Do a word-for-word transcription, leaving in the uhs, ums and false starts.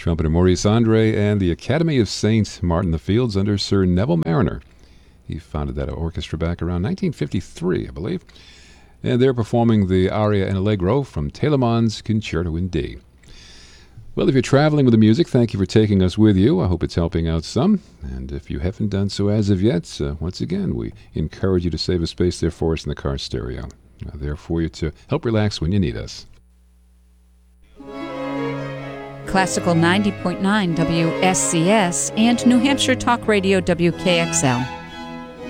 Trumpeter Maurice Andre and the Academy of Saint Martin the Fields under Sir Neville Marriner. He founded that orchestra back around nineteen fifty-three, I believe. And they're performing the aria in Allegro from Telemann's Concerto in D. Well, if you're traveling with the music, thank you for taking us with you. I hope it's helping out some. And if you haven't done so as of yet, uh, once again, we encourage you to save a space there for us in the car stereo. Uh, there for you to help relax when you need us. Classical ninety point nine W S C S and New Hampshire Talk Radio W K X L.